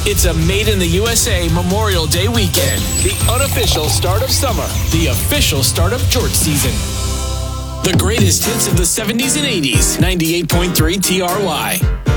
It's a Made in the USA Memorial Day weekend. The unofficial start of summer. The official start of George season. The greatest hits of the 70s and 80s. 98.3 TRY.